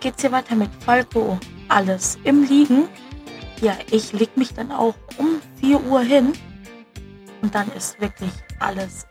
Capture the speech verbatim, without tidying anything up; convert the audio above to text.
geht's hier weiter mit Falco. Alles im Liegen. Ja, ich leg mich dann auch um vier Uhr hin. Und dann ist wirklich alles